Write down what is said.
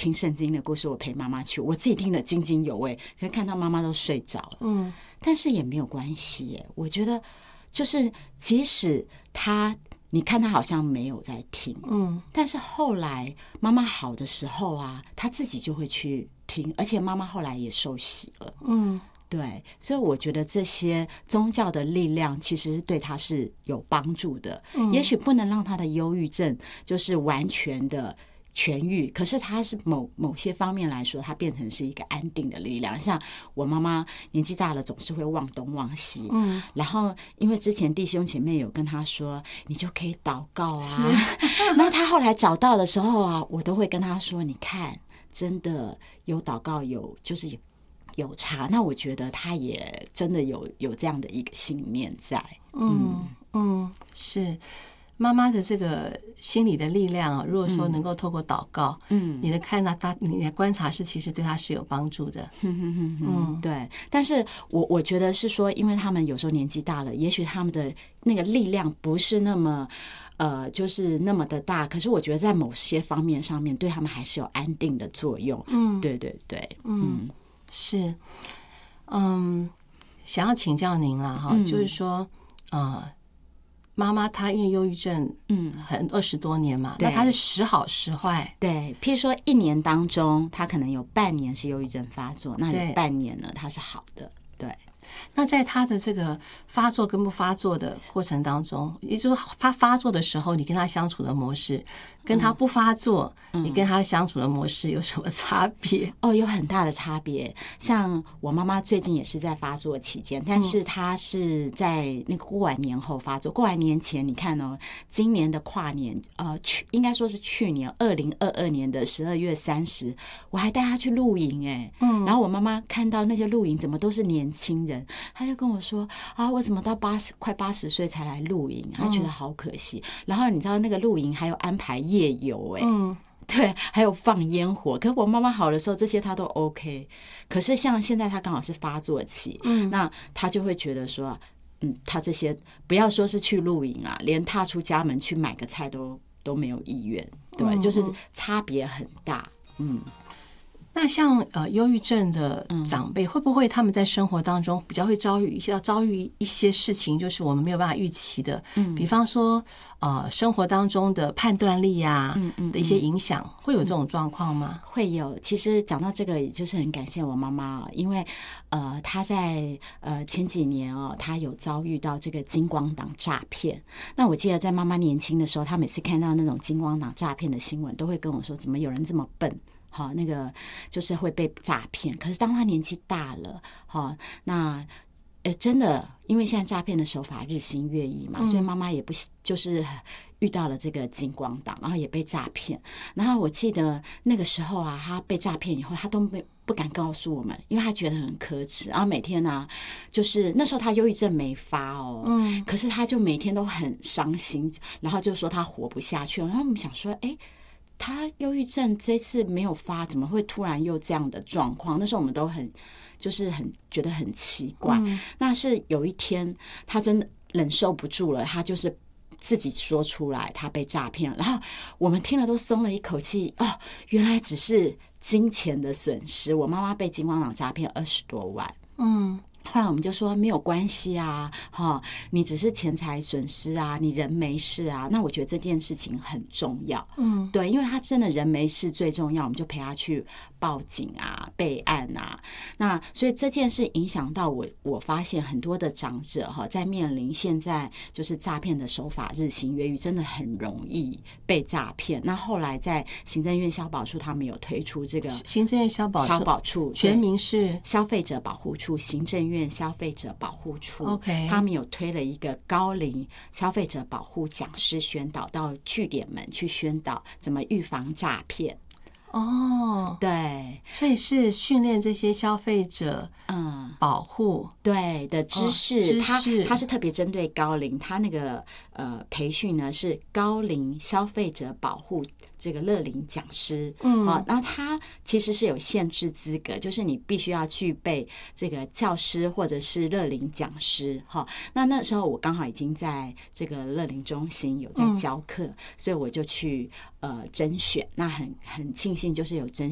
听圣经的故事，我陪妈妈去，我自己听得津津有味，可是看到妈妈都睡着了，但是也没有关系耶。我觉得就是即使你看他好像没有在听，但是后来妈妈好的时候啊，他自己就会去听，而且妈妈后来也受洗了，对，所以我觉得这些宗教的力量其实对他是有帮助的，也许不能让他的忧郁症就是完全的痊愈，可是它是某些方面来说，它变成是一个安定的力量。像我妈妈年纪大了，总是会忘东忘西，然后因为之前弟兄姐妹有跟她说，你就可以祷告啊，那她后来找到的时候啊，我都会跟她说，你看，真的有祷告，就是有差。那我觉得她也真的有这样的一个信念在， 是。妈妈的这个心理的力量啊，如果说能够透过祷告，你的你的观察是其实对他是有帮助的， 对。但是我觉得是说，因为他们有时候年纪大了，也许他们的那个力量不是那么就是那么的大，可是我觉得在某些方面上面对他们还是有安定的作用。对对对， 是，想要请教您啊，就是说，妈妈她因为忧郁症20多年嘛，那她是时好时坏。 对，譬如说1年当中她可能有半年是忧郁症发作，那有半年呢她是好的。对， 那在她的这个发作跟不发作的过程当中，也就是说她发作的时候你跟她相处的模式，跟她不发作你跟她相处的模式有什么差别？ 有很大的差别。像我妈妈最近也是在发作期间，但是她是在那个过完年后发作。过完年前，你看今年的跨年，应该说是去年2022年的12月30，我还带她去露营然后我妈妈看到那些露营怎么都是年轻人，她就跟我说啊，我怎么到快80岁才来露营？她觉得好可惜。然后你知道那个露营还有安排夜游对，还有放烟火。可是我妈妈好的时候，这些她都 OK。可是像现在她刚好是发作期，那她就会觉得说，她这些不要说是去露营啊，连踏出家门去买个菜都没有意愿。对，就是差别很大。 那像忧郁症的长辈，会不会他们在生活当中比较会遭遇一些事情，就是我们没有办法预期的，比方说生活当中的判断力啊的一些影响，会有这种状况吗？ 会有。其实讲到这个，也就是很感谢我妈妈，因为她在前几年她有遭遇到这个金光党诈骗。那我记得在妈妈年轻的时候，她每次看到那种金光党诈骗的新闻，都会跟我说，怎么有人这么笨？好，那个就是会被诈骗。可是当他年纪大了，那真的，因为现在诈骗的手法日新月异嘛，所以妈妈也不就是遇到了这个金光党，然后也被诈骗。然后我记得那个时候啊，他被诈骗以后，他都不敢告诉我们，因为他觉得很可耻。然后每天呢，就是那时候他忧郁症没发可是他就每天都很伤心，然后就说他活不下去。然后我们想说，他忧郁症这次没有发，怎么会突然又这样的状况？那时候我们都很觉得很奇怪。那是有一天他真的忍受不住了，他就是自己说出来他被诈骗，然后我们听了都松了一口气。原来只是金钱的损失。我妈妈被金光党诈骗20多万。后来我们就说没有关系啊，你只是钱财损失啊，你人没事啊。那我觉得这件事情很重要。对，因为他真的人没事最重要，我们就陪他去报警啊，备案啊。那所以这件事影响到我发现很多的长者在面临现在就是诈骗的手法日新月异，真的很容易被诈骗。那后来在行政院消保处他们有推出这个行政院消保处全名是消费者保护处，行政院消费者保护处。 OK， 他们有推了一个高龄消费者保护讲师宣导，到据点们去宣导怎么预防诈骗。对， 所以是训练这些消费者保护对的知识。他是特别针对高龄，他那个培训呢是高龄消费者保护这个乐龄讲师。然后他其实是有限制资格，就是你必须要具备这个教师或者是乐龄讲师。那时候我刚好已经在这个乐龄中心有在教课，所以我就去甄选。那很庆幸就是有甄